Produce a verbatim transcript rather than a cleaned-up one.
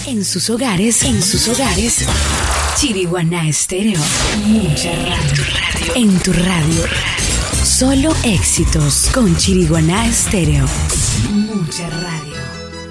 En sus hogares, en sus hogares. Chiriguaná Estéreo. Mucha radio. En tu radio. Solo éxitos con Chiriguaná Estéreo. Mucha radio.